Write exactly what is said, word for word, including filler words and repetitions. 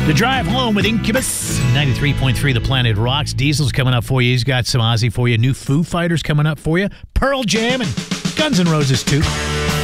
The Drive Home with Incubus. ninety-three point three The Planet Rocks. Diesel's coming up for you. He's got some Ozzy for you. New Foo Fighters coming up for you. Pearl Jam and Guns N' Roses, too.